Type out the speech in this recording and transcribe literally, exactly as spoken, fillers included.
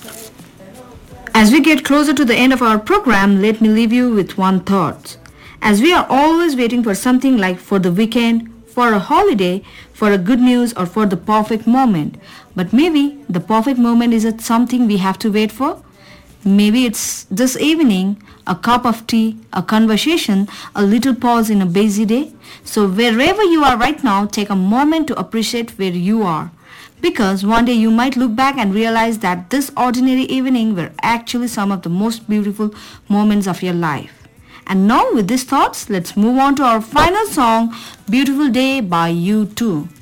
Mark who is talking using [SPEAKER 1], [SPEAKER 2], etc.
[SPEAKER 1] As we get closer to the end of our program, let me leave you with one thought. As we are always waiting for something like for the weekend, for a holiday, for a good news or for the perfect moment. But maybe the perfect moment isn't something we have to wait for. Maybe it's this evening, a cup of tea, a conversation, a little pause in a busy day. So wherever you are right now, take a moment to appreciate where you are. Because one day you might look back and realize that this ordinary evening were actually some of the most beautiful moments of your life. And now with these thoughts, let's move on to our final song, Beautiful Day by U two.